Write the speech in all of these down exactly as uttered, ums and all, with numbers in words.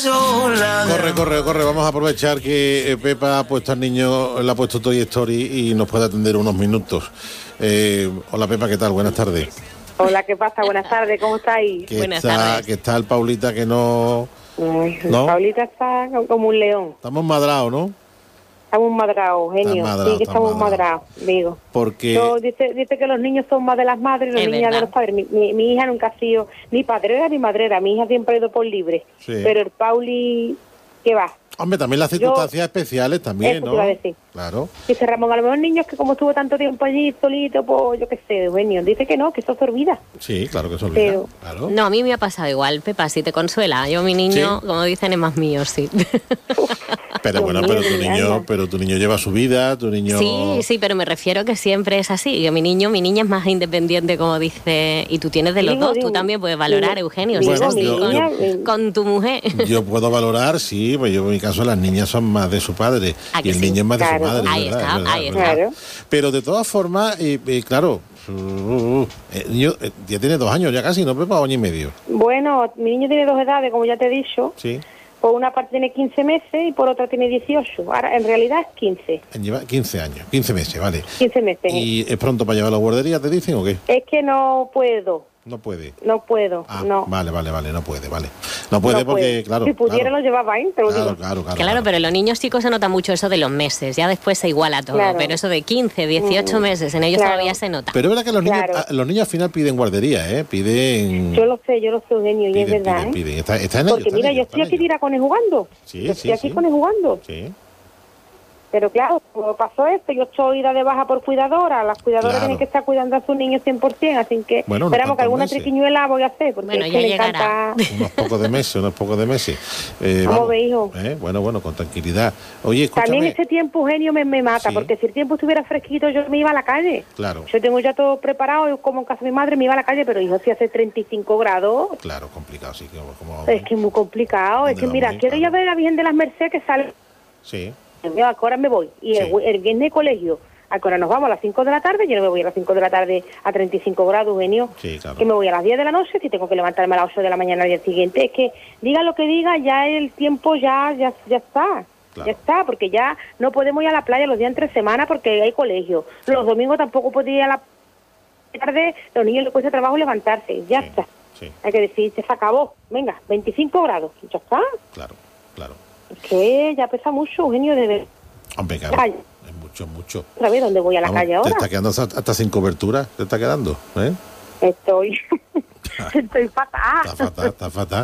Corre, corre, corre, vamos a aprovechar que Pepa ha puesto al niño, le ha puesto Toy Story y nos puede atender unos minutos. Eh, hola Pepa, ¿qué tal? Buenas tardes. Hola, ¿qué pasa? Buenas tardes, ¿cómo estáis? Que Buenas está, tardes. que está el Paulita que no... Ay, ¿No? Paulita está como un león. Estamos madrados, ¿no? Estamos madrados, genio. madrado, Sí, que está estamos madrados, digo. Porque... Yo, dice, dice que los niños son más de las madres y los Es niños verdad. de los padres. Mi, mi, mi hija nunca ha sido ni padrera ni madrera. Mi hija siempre ha ido por libre. Sí. Pero el Pauli, ¿qué va? Hombre, también las circunstancias especiales también, Eso te ¿no? iba a decir. Claro. Dice Ramón, a lo mejor niños que como estuvo tanto tiempo allí solito, pues yo qué sé, genio. Dice que no, que eso se olvida. Sí, claro que se olvida. Pero- Claro. No, a mí me ha pasado igual, Pepa, si te consuela. Yo, mi niño, ¿Sí? como dicen, es más mío, sí. Pero Dios bueno, mío, pero tu qué niño, gana. pero tu niño lleva su vida, tu niño... Sí, sí, pero me refiero que siempre es así. Que mi niño, mi niña es más independiente, como dice, y tú tienes de los Digo, dos. digo, Tú también puedes valorar, digo, Eugenio, digo, si es así, yo- con, niña, eh, con tu mujer. Yo puedo valorar, sí, pues yo en mi caso las niñas son más de su padre ¿A y que el sí? niño es más de Claro. su madre. Ahí es verdad, está, es verdad, ahí es está. verdad. Claro. Pero de todas formas, eh, eh, claro, uh, uh, uh, el niño eh, ya tiene dos años, ya casi, ¿no, Pepa? Año y medio. Bueno, mi niño tiene dos edades, como ya te he dicho. Sí, Por una parte tiene quince meses y por otra tiene dieciocho. Ahora, en realidad es quince. lleva quince años, quince meses, vale. quince meses. ¿Y es pronto para llevar a la guardería, te dicen o qué? Es que no puedo, No puede. no puedo, Ah, no. vale, vale, vale, no puede, vale. No puede no porque, puedo. claro. Si pudiera claro, lo llevaba ahí, te lo claro, digo. claro, claro, Claro, pero en los niños chicos se nota mucho eso de los meses. Ya después se iguala todo. Claro. Pero eso de quince, dieciocho meses, en ellos Claro. todavía se nota. Pero es verdad que los niños, Claro. ah, los niños al final piden guardería, ¿eh? Piden... Yo lo sé, yo lo sé, Eugenio, y es piden, verdad, piden, ¿eh? piden. Está, está en ello, Porque está en mira, ello, yo está en estoy aquí ello. tiracones jugando. Sí, yo sí, estoy aquí sí. con él jugando. Sí. Pero claro, como pasó esto, yo estoy ida de baja por cuidadora. Las cuidadoras Claro. tienen que estar cuidando a sus niños cien por ciento, así que Bueno, unos esperamos que cuantos alguna meses. triquiñuela voy a hacer, porque Bueno, es ya que le llegará. encanta... Unos pocos de meses, unos pocos de meses. Eh, Vamos a ver, hijo. eh, Bueno, bueno, con tranquilidad. Oye, escúchame. También ese tiempo, Eugenio, me, me mata, Sí. porque si el tiempo estuviera fresquito, yo me iba a la calle. Claro, Yo tengo ya todo preparado, yo como en casa de mi madre, me iba a la calle, pero hijo, si hace treinta y cinco grados, claro, complicado, sí. Como, como- es que es muy complicado. Es ¿Dónde que mira, vamos, quiero ir a claro? ver a la Virgen de las Mercedes que sale, Sí, mira, ahora me voy, y el, Sí. el viernes de colegio, ahora nos vamos a las cinco de la tarde, yo no me voy a las cinco de la tarde a treinta y cinco grados, Eugenio, sí, claro. que me voy a las diez de la noche, si tengo que levantarme a las ocho de la mañana al día siguiente, es que diga lo que diga, ya el tiempo ya, ya, ya está. Claro. Ya está, porque ya no podemos ir a la playa los días entre semana porque hay colegio. Los domingos tampoco puedo ir a la tarde, los niños les cuesta trabajo levantarse. Ya Sí, está. sí. Hay que decir, se acabó. Venga, veinticinco grados. Ya está. Claro, claro. Es que ya pesa mucho, Eugenio, de ver. Hombre, claro. Calle. Es mucho, mucho. Otra vez, ¿dónde voy a la Vamos, calle te ahora? está quedando hasta, hasta sin cobertura, te está quedando, ¿eh? Estoy... Estoy fatal. Está fatal, está fatal.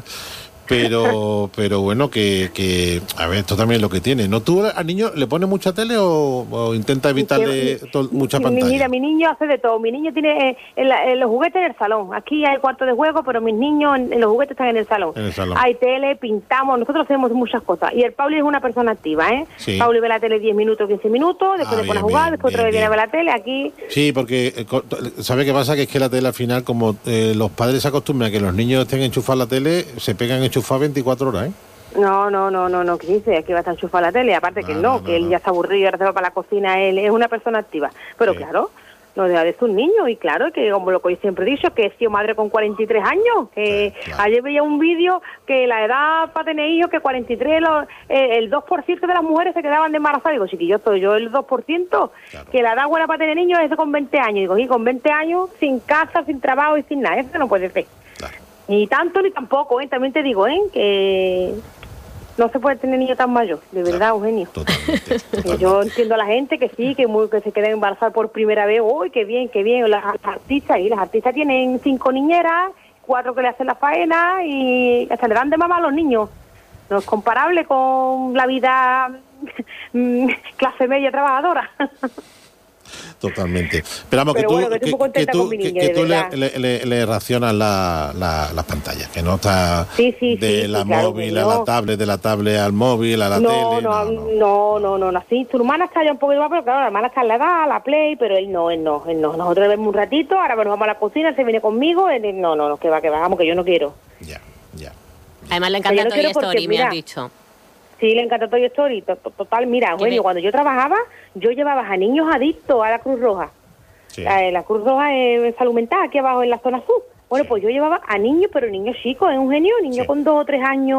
Pero, pero bueno, que, que, a ver, esto también es lo que tiene. ¿No tú al niño le pones mucha tele o, o intenta evitarle Que- to- mucha mi- pantalla? Mira, mi niño hace de todo. Mi niño tiene eh, en la- en los juguetes en el salón. Aquí hay cuarto de juego, pero mis niños en, en los juguetes están en el salón. En el salón. Hay tele, pintamos, nosotros hacemos muchas cosas. Y el Pauli es una persona activa, ¿eh? Sí. Pauli ve la tele diez minutos, quince minutos, después Ah, le pone a bien, jugar, bien, después otra bien, vez viene a bien. ver la tele. Aquí, Sí, porque, eh, co- ¿sabe qué pasa? Que es que la tele al final, como eh, los padres se acostumbran a que los niños estén enchufados a la tele, se pegan enchufados veinticuatro horas, ¿eh? no, no, no, no, no, que dice, aquí va a estar enchufada la tele. Aparte que No, no, no, que no, él no. ya está aburrido y ahora se va para la cocina. Él es una persona activa. Pero Sí. claro, no deja de ser un niño. Y claro, que como lo que yo siempre he dicho, que he sido madre con cuarenta y tres años. Que Sí, claro. ayer veía un vídeo que la edad para tener hijos, que cuarenta y tres, lo- eh, el dos por ciento de las mujeres se quedaban de embarazadas. Digo, chiquillo, soy yo el dos por ciento. Claro. Que la edad buena para tener niños es con veinte años. Digo, y con veinte años, sin casa, sin trabajo y sin nada. Eso no puede ser. Claro. Ni tanto ni tampoco, ¿eh? También te digo, ¿eh? Que no se puede tener niño tan mayor, de verdad, Eugenio. Totalmente, Que totalmente. yo entiendo a la gente que sí, que muy, que se queden embarazadas por primera vez. ¡Uy, qué bien, qué bien! Las, las artistas, y las artistas tienen cinco niñeras, cuatro que le hacen la faena y hasta le dan de mamá a los niños. No es comparable con la vida mm, clase media trabajadora. Totalmente. Pero vamos, Pero que tú, bueno, que estoy muy contenta tú, con mi que- niño, que de tú le, verdad. le, le- le racionas la, la- las pantallas, que no está Sí, sí, de sí, la sí, claro, móvil que a no. la tablet, de la tablet al móvil, a la no, tele. no, no, no, no, no, así. Tu hermana está ya un poquito más, pero claro, la hermana está en la edad, la play, pero él no, él no, él no. Nosotros vemos un ratito, ahora nos vamos a la cocina, él se viene conmigo, él, no, no, no, que va, que va, vamos, que yo no quiero. Ya, ya. Además le Pero yo encanta no Toy quiero porque, Story, me mira, has dicho. Sí, le encanta Toy Story, to- to- total, mira, Qué Eugenio, bien. cuando yo trabajaba, yo llevaba a niños adictos a la Cruz Roja. Sí. La, la Cruz Roja es salud mental, aquí abajo en la zona sur. Bueno, Sí. pues yo llevaba a niños, pero niños chicos, es un genio, niños Sí. con dos o tres años,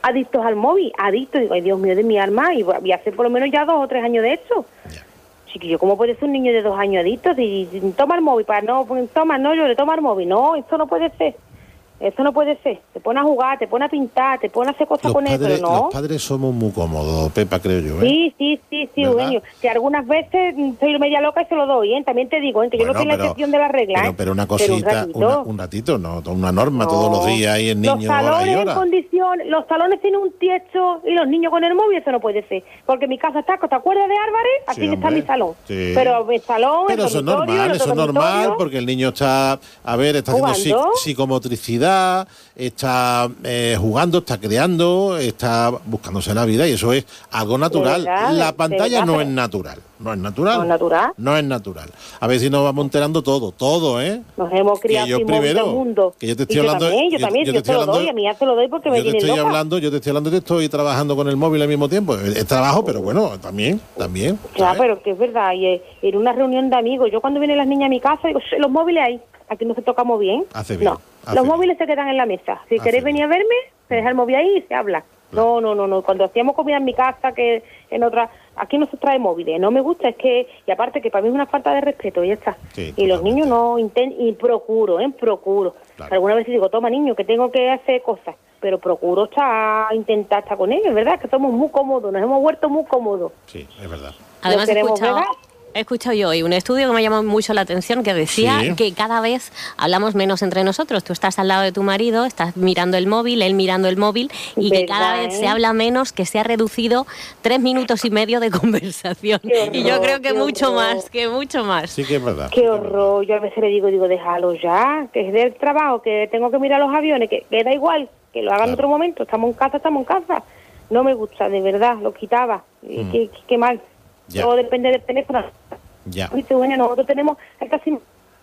adictos al móvil, adictos, digo, ay Dios mío de mi alma, y, y hace por lo menos ya dos o tres años de esto. Ya. Chiquillo, ¿cómo puede ser un niño de dos años adicto? Si, si toma el móvil, para no, toma, no, yo le tomo el móvil, no, esto no puede ser. Eso no puede ser. Te pone a jugar, te pone a pintar, te pone a hacer cosas Los con padres, eso, ¿no? los padres somos muy cómodos, Pepa, creo yo, ¿eh? Sí, sí, sí, sí, ¿verdad? Eugenio. Que algunas veces soy media loca y se lo doy, ¿eh? También te digo, ¿eh? Que Bueno, yo no soy la pero- excepción de la regla, Pero, ¿eh? pero una Pero un cosita, ratito. una- un ratito, no, una norma No. todos los días y el niño Los hora y salones en hora. condiciones, los salones tienen un techo y los niños con el móvil, eso no puede ser. Porque mi casa está, ¿te acuerdas de Álvarez? Así Sí, que está hombre. mi salón. Sí. Pero mi salón, Pero el eso es dormitorio, normal, el eso es otro normal, dormitorio. porque el niño está, a ver, está haciendo psic- ¿Jugando? psicomotricidad, está eh, jugando, está creando, está buscándose la vida y eso es algo natural. verdad, la de pantalla verdad, no pero- es natural, no es natural. ¿No es natural? No es natural. A ver si nos vamos enterando todo, todo, ¿eh? Nos hemos criado Que yo sin móvil primero, todo el mundo. que yo te Y estoy hablando- También, yo, yo- también, yo yo, te te estoy lo hablando- doy, a mí ya se lo doy porque me Yo te tienen estoy loca. hablando, yo te estoy hablando, te estoy trabajando con el móvil al mismo tiempo. Es, es trabajo, pero bueno, también, también. Ya, ¿sabes? pero que es verdad, y eh, en una reunión de amigos, yo cuando vienen las niñas a mi casa, digo, "Sh, los móviles ahí, aquí no se tocamos bien. Hace bien, No, hace los bien. móviles se quedan en la mesa. Si Hace queréis bien. venir a verme, se deja el móvil ahí y se habla. No, no, no, no, cuando hacíamos comida en mi casa, que en otra, aquí no se trae móviles, no me gusta, es que, y aparte que para mí es una falta de respeto, y ya está. Sí, y los totalmente. niños no intentan, y procuro, ¿eh? Procuro. Claro. Alguna vez digo, toma niño, que tengo que hacer cosas, pero procuro estar, intentar estar con ellos, ¿verdad? Que somos muy cómodos, nos hemos vuelto muy cómodos. Sí, es verdad. Además, he queremos escuchado, ver. he escuchado yo hoy un estudio que me llamó mucho la atención que decía Sí. que cada vez hablamos menos entre nosotros. Tú estás al lado de tu marido, estás mirando el móvil, él mirando el móvil, y que ¿Verdad, cada vez eh? se habla menos, que se ha reducido tres minutos y medio de conversación. Qué y yo horror, creo que qué mucho horror. más, que mucho más. Sí que es verdad. Qué horror, yo a veces le digo, digo, déjalo ya, que es del trabajo, que tengo que mirar los aviones, que, que da igual, que lo hagan en Claro. otro momento, estamos en casa, estamos en casa. No me gusta, de verdad, lo quitaba, y Mm. qué, qué- qué mal. Ya. Todo depende del teléfono. Ya. Dice, bueno, nosotros tenemos el taxi,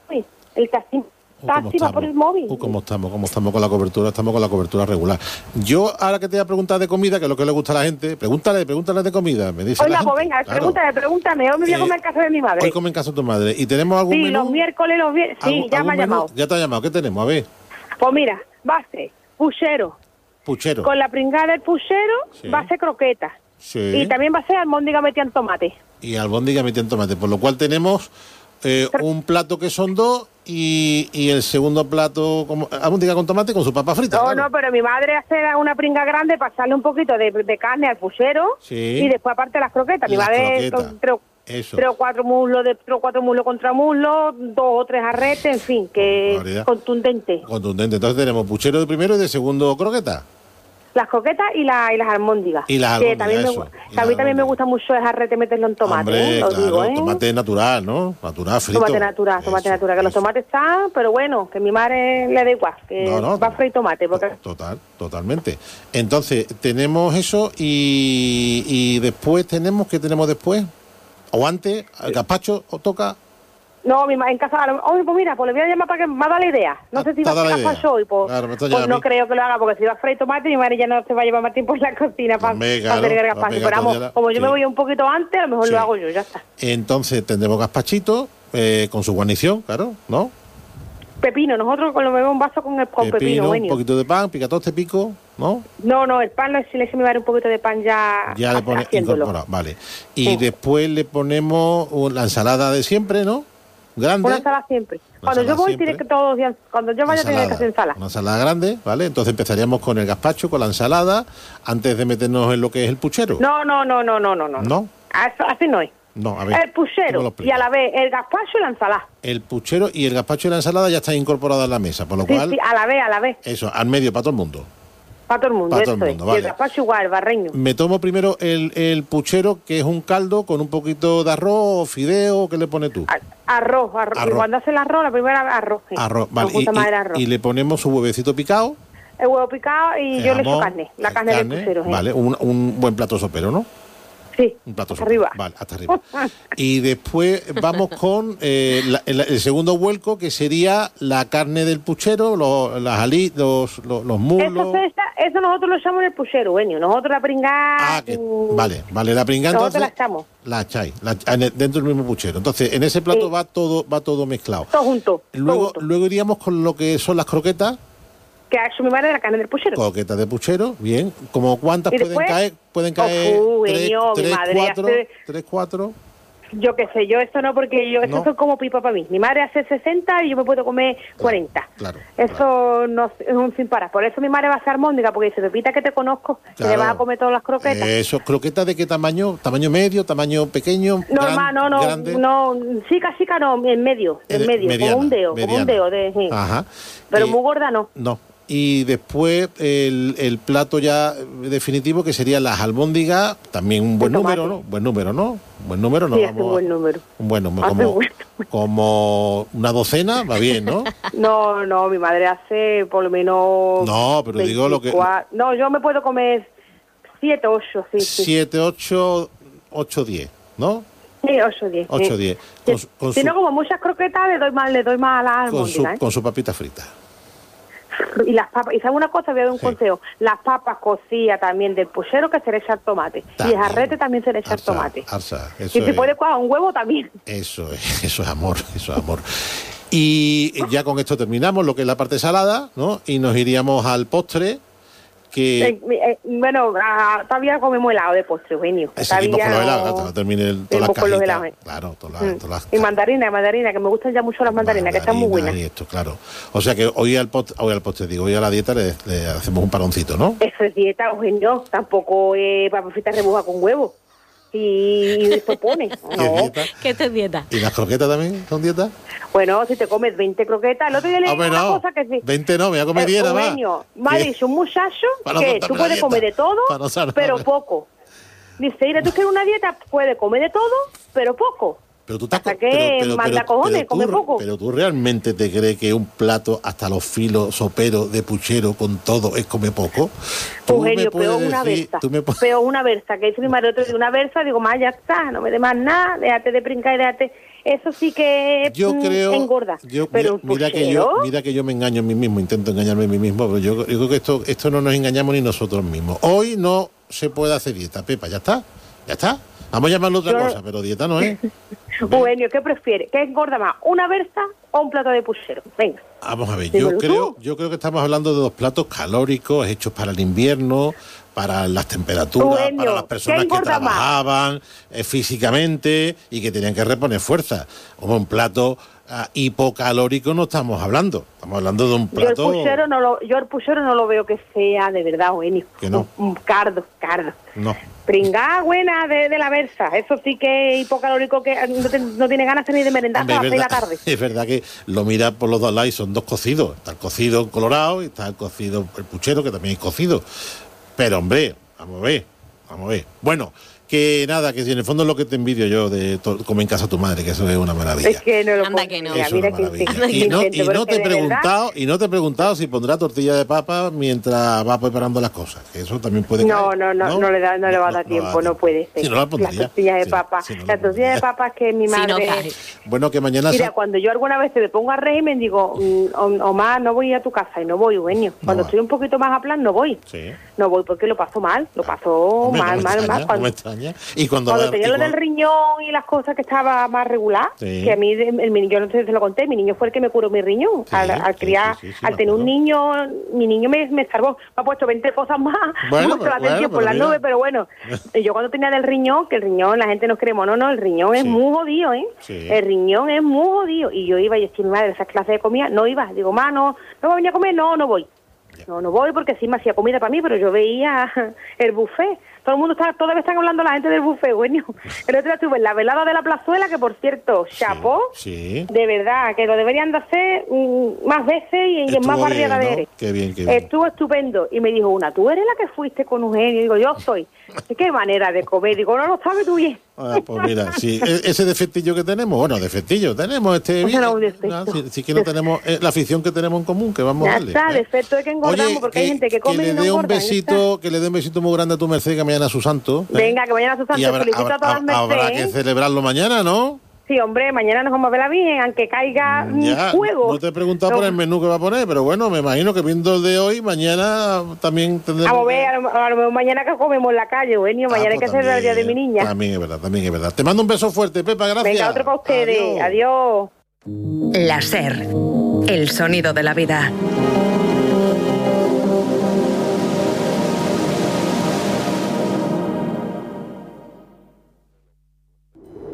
el taxi, Uh, ¿cómo taxi va por el móvil. Uh, ¿Cómo estamos? ¿Cómo estamos con la cobertura? Estamos con la cobertura regular. Yo, ahora que te voy a preguntar de comida, que es lo que le gusta a la gente, pregúntale, pregúntale de comida. Me dice la Oiga, gente. pues venga, Claro. pregúntame, pregúntame, hoy me voy a Eh, comer en casa de mi madre. Hoy come en casa de tu madre. ¿Y tenemos algún Sí, menú? los miércoles, los viernes, sí, ¿Algún- ya me algún ha menú? llamado. Ya te ha llamado. ¿Qué tenemos? A ver, Pues mira, base, puchero, puchero. con la pringada del puchero, Sí. va a ser croqueta. Sí. Y también va a ser almóndiga metida en tomate. Y albóndiga metida en tomate. Por lo cual tenemos eh, un plato que son dos y, y el segundo plato, como albóndiga con tomate con su papa frita. No, claro. no, pero mi madre hace una pringa grande para echarle un poquito de, de carne al puchero Sí. y después aparte las croquetas. Mi Las madre croquetas. con tres, o- Eso. tres o cuatro muslos de tres o cuatro muslos contra muslos, dos o tres arretes, en fin, que Barbaridad. contundente. Contundente. Entonces tenemos puchero de primero y de segundo croqueta. Las croquetas y, la, y las almóndigas. Y las Que albóndigas, también me, eso. gu- Y que a las mí también me albóndigas. gusta mucho el arrete meterlo en tomate, Hombre, ¿eh? Lo claro, digo, ¿eh? tomate natural, ¿no? Natural, frito. Tomate natural, tomate Eso, natural, que los eso. tomates están, pero bueno, que mi madre le da igual, que No, no, va a freír tomate, porque Total, totalmente. Entonces, tenemos eso y, y después tenemos, ¿qué tenemos después? O antes, el gazpacho, o toca. no, mi ma- en casa, oye, pues mira, pues le voy a llamar para que me ha dado la idea. No Ah, sé si te va ha dado a la hacer idea. gazpacho hoy, pues, Claro, me está pues ya a no mí. creo que lo haga, porque si va a freír tomate, mi madre ya no se va a llevar más tiempo en la cocina para, Hombre, para claro, hacer el va a gazpacho. pegar Pero vamos, todo ya- como yo sí. me voy un poquito antes, a lo mejor Sí. lo hago yo, ya está. Entonces tendremos gazpachito eh, con su guarnición, claro, ¿no? Pepino, nosotros con lo bebemos un vaso con, el, con pepino, un bueno. poquito de pan, picatoste, pico, ¿no? No, no, el pan, si le se me va a dar un poquito de pan ya, Ya le pone haciéndolo. incorporado, vale. Y Sí. después le ponemos un- la ensalada de siempre, ¿no? Grande. Una ensalada siempre. Cuando yo ensalada voy, siempre. tiene que todos los días, cuando yo vaya, tiene que hacer ensalada. Una ensalada grande, ¿vale? Entonces empezaríamos con el gazpacho, con la ensalada, antes de meternos en lo que es el puchero. No, no, no, no, no, no, no. ¿No? Eso- Así no es. No, a ver. El ¿cómo lo puchero y explicas? a la vez el gazpacho y la ensalada. El puchero y el gazpacho y la ensalada ya están incorporados en la mesa, por lo Sí, cual, sí, a la vez, a la vez. eso, al medio para todo el mundo. Para todo el mundo, Pa' todo el eso es. mundo, Y vale. el gazpacho igual, el barreño. Me tomo primero el, el puchero, que es un caldo con un poquito de arroz o fideo, ¿qué le pones tú? A- Arroz, arroz. Arroz. Y cuando hace el arroz, la primera arroz. sí. Arroz, vale. Me gusta Y, más el y- arroz. y le ponemos su huevecito picado. El huevo picado y el yo le echo jamón, carne. La eh, carne, del puchero. ¿eh? Vale, un, un buen plato sopero, ¿no? Sí, Un plato hasta sopero. arriba. Vale, hasta arriba. Y después vamos con eh, la- el, el segundo vuelco, que sería la carne del puchero, los, las ali, los, los, los muslos. Eso, se echa- eso nosotros lo echamos en el puchero, bueno. Nosotros la pringada... Ah, que, mm, vale, vale, la pringada Nosotros entonces la echamos. la echáis, la- en el- dentro del mismo puchero. Entonces, en ese plato Sí. va todo va todo mezclado. Todo junto. todo Luego, junto. luego iríamos con lo que son las croquetas. que ha hecho mi madre de la carne del puchero. Croquetas de puchero, bien. ¿Cómo cuántas ¿Y pueden después? caer? ¿Pueden caer Ojo, tres, genio, mi tres, madre cuatro? hace- ¿Tres, cuatro? Yo qué sé, yo esto no, porque yo, esto No. son como pipa para mí. Mi madre hace sesenta y yo me puedo comer cuarenta. claro, Eso claro. no es un sin parar. Por eso mi madre va a hacer armóndiga, porque dice, Pepita, que te conozco, y Claro. le vas a comer todas las croquetas. Eso, ¿croquetas de qué tamaño? ¿Tamaño medio? ¿Tamaño pequeño? No, gran- hermano, no, no, grande? no, chica, chica, no, en medio, Eh, en medio, mediana, como un dedo, como mediana. un dedo de, sí. Ajá. Pero Eh, muy gorda no. No. Y después el, el plato ya definitivo, que serían las albóndigas, también un buen De tomate. número, ¿no? Buen número, ¿no? Buen número, ¿no? Sí, hace Vamos un a- buen número. Un buen número, Hace como, un buen como una docena, va bien, ¿no? No, no, mi madre hace por lo menos... No, pero digo lo que- veinticuatro. No, yo me puedo comer siete, ocho, sí, sí. Siete, ocho, ocho, diez, ¿no? Sí, ocho, diez. Ocho, sí. diez. Sí. Con su- con si su- no, como muchas croquetas, le doy más, le doy más a las Con su, albóndigas, ¿eh? con su papita frita. Y las papas, y sabe una cosa, voy a dar un Sí. consejo, las papas cocidas también del puchero, que se le echa el tomate, y el jarrete también se le echa el Arsa, tomate. arsa, eso Y si es- puede coger un huevo también. Eso es, eso es amor, eso es amor. Y ya con esto terminamos lo que es la parte salada, ¿no? Y nos iríamos al postre, que Eh, eh, bueno, ah, todavía comemos helado de postre, genio. eh, seguimos Todavía con los no- helados, hasta que termine el- todas las seguimos con los cajitas. helados, ¿eh? Claro, todas Mm. las, todas las Y mandarina, mandarina, que me gustan ya mucho las mandarinas, que están muy mandarinas buenas. y esto, claro. O sea que hoy al postre, hoy al postre digo, hoy a la dieta le, le hacemos un paroncito, ¿no? Eso es dieta, genio, tampoco eh, papas fritas rebujas con huevo. Y, y sopone, ¿Qué no. dieta? ¿Qué te dieta? ¿Y las croquetas también son dietas? Bueno, si te comes veinte croquetas, el otro día le Hombre, digo una no, cosa que sí. veinte no, me voy a comer diez nada más. Eugenio, me ha ¿Qué? dicho un muchacho Para no que cortarme tú la puedes dieta, comer de todo, para no salvarme. pero poco. Dice, mira, tú quieres una dieta, puedes comer de todo, pero poco. Pero tú estás Hasta co- que pero- pero- manda pero- cojones, pero tú- come poco. Pero tú realmente te crees que un plato hasta los filos soperos de puchero con todo es come poco. Tú me Eugenio, puedes peor una decir- versa. tú me pu- Peor una versa, que dice mi madre otro día, una versa, digo, más ya está, no me dé más nada, déjate de brincar y déjate. Eso sí que Yo mm, creo, engorda. yo, pero mira, un mira que yo, puchero, mira que yo me engaño a mí mismo, intento engañarme a mí mismo, pero yo, yo creo que esto, esto no nos engañamos ni nosotros mismos. Hoy no se puede hacer dieta, Pepa, ya está, ya está. Vamos a llamarlo otra Yo- cosa, pero dieta no es. Eugenio, ¿qué prefieres? ¿Qué engorda más, una versa o un plato de puchero? Venga. Vamos a ver, yo Dímelo tú. creo, yo creo que estamos hablando de dos platos calóricos hechos para el invierno, para las temperaturas, Eugenio, para las personas ¿qué que engorda más? trabajaban eh, físicamente y que tenían que reponer fuerza. Como un plato ah, hipocalórico no estamos hablando, estamos hablando de un Yo el plato puchero no lo, yo el puchero no lo veo que sea de verdad, Eugenio. Que no. Un, un cardo, cardo. no. Pringá buena de, de la versa. Eso sí que es hipocalórico, que no, te- no tiene ganas ni de merendar Hombre, hasta es, las seis de la verdad, tarde. es verdad que lo miras por los dos lados y son dos cocidos. Está el cocido colorado y está el cocido, el puchero, que también es cocido. Pero, hombre, vamos a ver, vamos a ver. Bueno, que nada, que si en el fondo es lo que te envidio yo de to- comer en casa a tu madre, que eso es una maravilla. Es que no lo Anda puedo que no. creer. Eso Mira es que una sí. maravilla. Y no, y Pero no es te he que de verdad, preguntado, y no te he preguntado si pondrá tortilla de papa mientras va preparando las cosas. Que eso también puede No, caer, no, no, no le da, no le va a dar tiempo, no puede ser. Si no la Las pondría. tortillas de Sí, papa, sí, no la las tortillas de pondría. papa que mi Si no madre... cae. Bueno, que mañana... Mira, sa- cuando yo alguna vez te me pongo a régimen, digo, mm, Om- Omar, no voy a tu casa, y no voy, Eugenio. Cuando va. estoy un poquito más a plan, no voy. Sí. No voy porque lo paso mal, lo paso Hombre, no mal, me mal, extraña, mal. no Cuando, me extraña. Y cuando, cuando va- tenía y lo del cuando- riñón y las cosas que estaba más regular, Sí. que a mí, el, el- yo no sé si se lo conté, mi niño fue el que me curó mi riñón. Sí, al, al sí, criar, sí, sí, sí, al me tener un acuerdo. niño, mi niño me, me salvó. Me ha puesto veinte cosas más, Bueno, mucho la pero- atención bueno, por pero las mira. nubes, pero bueno. Yo cuando tenía del riñón, que el riñón, la gente nos creemos, no, no, el riñón es Sí. muy jodido, ¿eh? Sí. El riñón es muy jodido. Y yo iba y decía, mi madre, esas clases de comida, no iba. Digo, ma, no, no va a venir a comer, no, no voy. Ya. No, no voy porque sí me hacía comida para mí, pero yo veía el buffet. Todo el mundo está, todavía están hablando la gente del buffet, bueno. El otro día estuve en la velada de la plazuela, que por cierto, chapó, Sí. de verdad, que lo deberían de hacer mm, más veces y, y en Estuvo más bien, barriada ¿no? de eres. Qué bien, qué bien. Estuvo estupendo. Y me dijo una, tú eres la que fuiste con Eugenio. Y digo, yo soy. ¿Qué manera de comer? Digo, no lo sabes tú bien. Ah, pues mira, sí, e- ese defectillo que tenemos, bueno, defectillo, tenemos este... Ese no es un bien, defecto. no, sí, sí que no tenemos eh, la afición que tenemos en común, que vamos a Ya darle. está, ¿eh? defecto de que engordamos, Oye, porque hay gente que come le y no dé un engorda, ya está. besito, que le dé un besito muy grande a tu Merced, que mañana es su santo. ¿eh? Venga, que mañana Susana Y te habrá, felicito habrá- a todas las habrá Mercedes. que celebrarlo mañana, ¿no? Sí, hombre, mañana nos vamos a ver la Virgen, aunque caiga un Ya, fuego. no te he preguntado No. por el menú que va a poner, pero bueno, me imagino que viendo el de hoy, mañana también tendremos... Vamos a ver, que- a lo, a lo mejor mañana que comemos en la calle, Eugenio, Ah, mañana hay que pues hacer el día de mi también- niña. También es verdad, también es verdad. Te mando un beso fuerte, Pepa, gracias. Venga, otro para ustedes. Adiós. La SER, el sonido de la vida.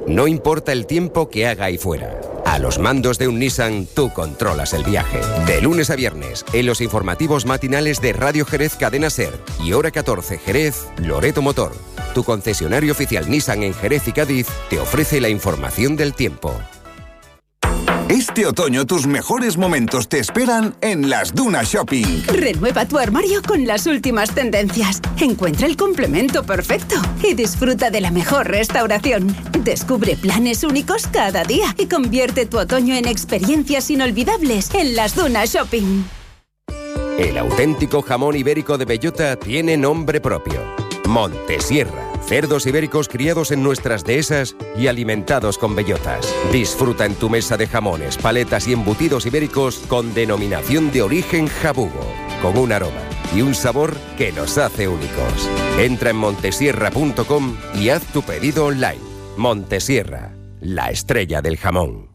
No importa el tiempo que haga ahí fuera. A los mandos de un Nissan, tú controlas el viaje. De lunes a viernes, en los informativos matinales de Radio Jerez Cadena Ser y Hora catorce Jerez, Loreto Motor, tu concesionario oficial Nissan en Jerez y Cádiz, te ofrece la información del tiempo. Este otoño tus mejores momentos te esperan en Las Dunas Shopping. Renueva tu armario con las últimas tendencias. Encuentra el complemento perfecto y disfruta de la mejor restauración. Descubre planes únicos cada día y convierte tu otoño en experiencias inolvidables en Las Dunas Shopping. El auténtico jamón ibérico de bellota tiene nombre propio: Montesierra. Cerdos ibéricos criados en nuestras dehesas y alimentados con bellotas. Disfruta en tu mesa de jamones, paletas y embutidos ibéricos con denominación de origen jabugo, con un aroma y un sabor que los hace únicos. Entra en montesierra punto com y haz tu pedido online. Montesierra, la estrella del jamón.